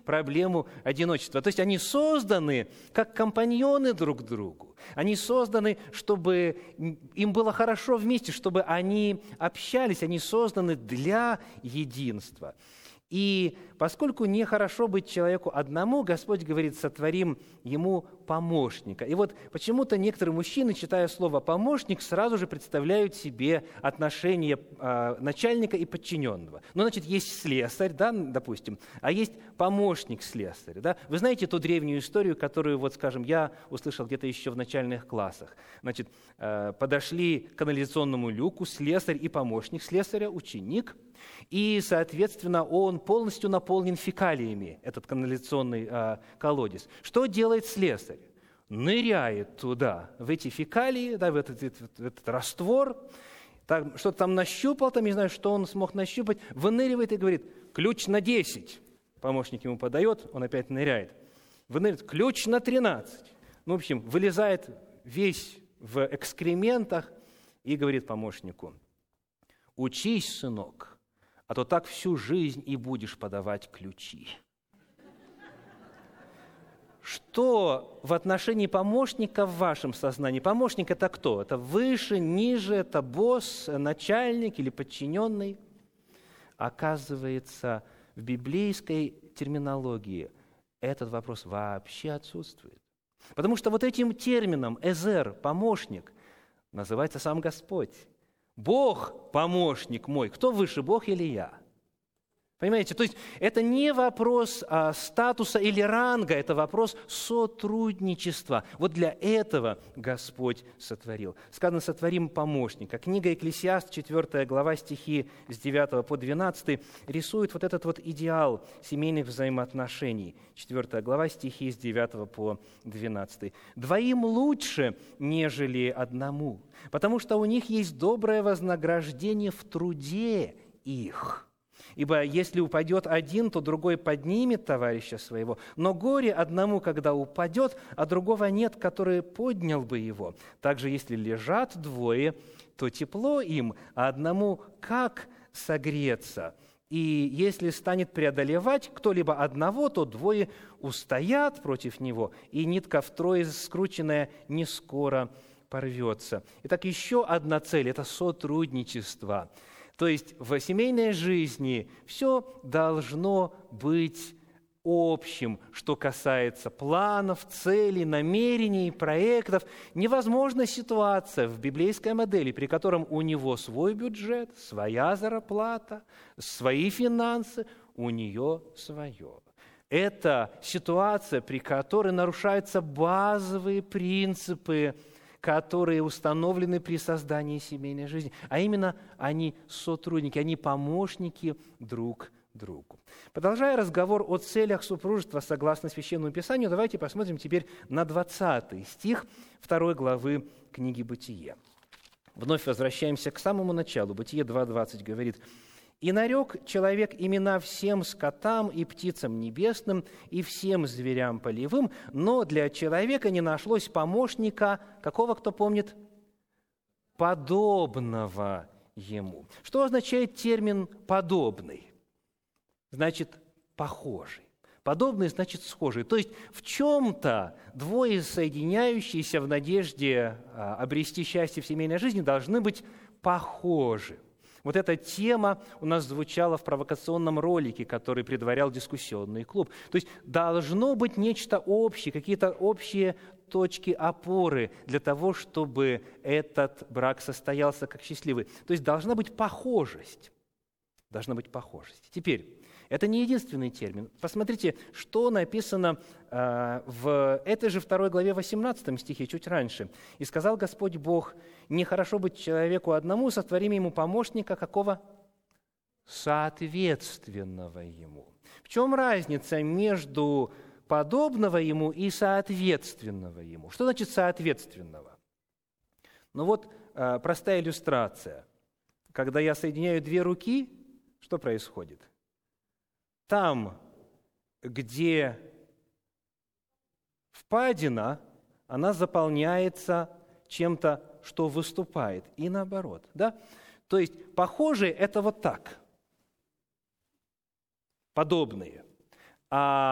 проблему одиночества. То есть они созданы как компаньоны друг другу. Они созданы, чтобы им было хорошо вместе, чтобы они общались. Они созданы для единства. И поскольку нехорошо быть человеку одному, Господь говорит, сотворим ему помощника. И вот почему-то некоторые мужчины, читая слово «помощник», сразу же представляют себе отношения начальника и подчиненного. Ну, значит, есть слесарь, да, допустим, а есть помощник слесаря. Да? Вы знаете ту древнюю историю, которую, вот, скажем, я услышал где-то еще в начальных классах. Значит, подошли к канализационному люку слесарь и помощник слесаря, ученик, и, соответственно, он полностью наполнен фекалиями, этот канализационный колодец. Что делает слесарь? Ныряет туда, в эти фекалии, да, в этот раствор, что-то там нащупал, там, не знаю, что он смог нащупать, выныривает и говорит: «Ключ на 10». Помощник ему подает, он опять ныряет. Выныривает: «Ключ на 13». Ну, в общем, вылезает весь в экскрементах и говорит помощнику: «Учись, сынок, а то так всю жизнь и будешь подавать ключи». Что в отношении помощника в вашем сознании? Помощник – это кто? Это выше, ниже, это босс, начальник или подчиненный? Оказывается, в библейской терминологии этот вопрос вообще отсутствует. Потому что вот этим термином «эзер» – помощник – называется сам Господь. Бог – помощник мой. Кто выше, Бог или я? Понимаете? То есть это не вопрос статуса или ранга, это вопрос сотрудничества. Вот для этого Господь сотворил. Сказано: «Сотворим помощника». Книга Экклесиаст, 4 глава, стихи с 9 по 12, рисует вот этот вот идеал семейных взаимоотношений. 4 глава, стихи с 9 по 12. «Двоим лучше, нежели одному, потому что у них есть доброе вознаграждение в труде их. Ибо если упадет один, то другой поднимет товарища своего. Но горе одному, когда упадет, а другого нет, который поднял бы его. Также, если лежат двое, то тепло им, а одному как согреться? И если станет преодолевать кто-либо одного, то двое устоят против него, и нитка втрое скрученная не скоро порвется». Итак, еще одна цель – это сотрудничество. То есть в семейной жизни все должно быть общим, что касается планов, целей, намерений, проектов. Невозможна ситуация в библейской модели, при котором у него свой бюджет, своя зарплата, свои финансы, у нее свое. Это ситуация, при которой нарушаются базовые принципы, которые установлены при создании семейной жизни. А именно, они сотрудники, они помощники друг другу. Продолжая разговор о целях супружества согласно Священному Писанию, давайте посмотрим теперь на 20 стих 2 главы книги «Бытие». Вновь возвращаемся к самому началу. Бытие 2:20 говорит: «И нарек человек имена всем скотам и птицам небесным, и всем зверям полевым, но для человека не нашлось помощника». Какого, кто помнит? «Подобного ему». Что означает термин «подобный»? Значит, похожий. Подобный значит схожий. То есть в чем-то двое соединяющиеся в надежде обрести счастье в семейной жизни должны быть похожи. Вот эта тема у нас звучала в провокационном ролике, который предварял дискуссионный клуб. То есть должно быть нечто общее, какие-то общие точки опоры для того, чтобы этот брак состоялся как счастливый. То есть должна быть похожесть. Должна быть похожесть. Теперь, это не единственный термин. Посмотрите, что написано в этой же 2 главе 18 стихе, чуть раньше. «И сказал Господь Бог: нехорошо быть человеку одному, сотворим ему помощника». Какого? Соответственного ему. В чем разница между подобного ему и соответственного ему? Что значит соответственного? Ну вот простая иллюстрация. Когда я соединяю две руки, что происходит? Там, где впадина, она заполняется чем-то, что выступает, и наоборот. Да? То есть похожие – это вот так, подобные. А